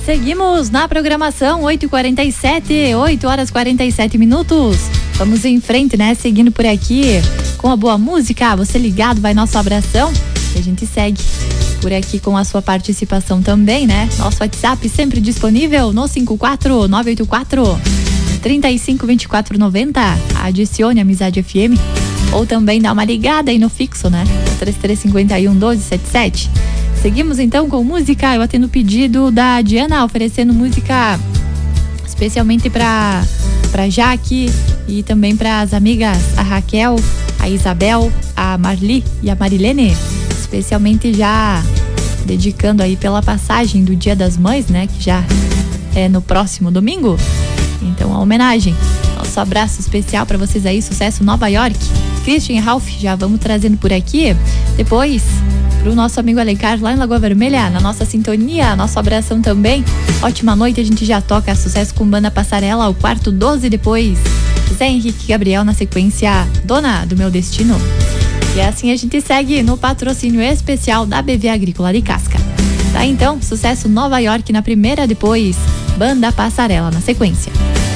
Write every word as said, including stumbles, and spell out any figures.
Seguimos na programação, oito e quarenta e sete, oito horas e quarenta e sete minutos. Vamos em frente, né? Seguindo por aqui com a boa música. Você ligado, vai nosso abração. E a gente segue por aqui com a sua participação também, né? Nosso WhatsApp sempre disponível no cinco quatro nove oito quatro, três cinco, dois quatro nove zero. Adicione Amizade F M. Ou também dá uma ligada aí no fixo, né? três três cinco um, um dois sete sete. Seguimos então com música. Eu atendo o pedido da Diana, oferecendo música especialmente para para Jaque e também para as amigas, a Raquel, a Isabel, a Marli e a Marilene, especialmente já dedicando aí pela passagem do Dia das Mães, né, que já é no próximo domingo. Então a homenagem, nosso abraço especial para vocês aí, sucesso Nova York. Christian Ralph, já vamos trazendo por aqui. Depois pro nosso amigo Alencar lá em Lagoa Vermelha, na nossa sintonia, nosso abração também. Ótima noite, a gente já toca sucesso com Banda Passarela, o quarto doze, depois Zé Henrique Gabriel na sequência, Dona do Meu Destino. E assim a gente segue no patrocínio especial da B V Agrícola de Casca. Tá, então, sucesso Nova York na primeira, depois Banda Passarela na sequência.